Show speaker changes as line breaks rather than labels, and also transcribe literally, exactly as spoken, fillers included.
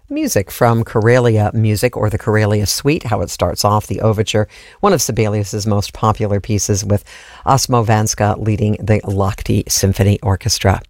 Music from Karelia Music, or the Karelia Suite, how it starts off, the overture, one of Sibelius's most popular pieces, with Osmo Vanska leading the Lahti Symphony Orchestra.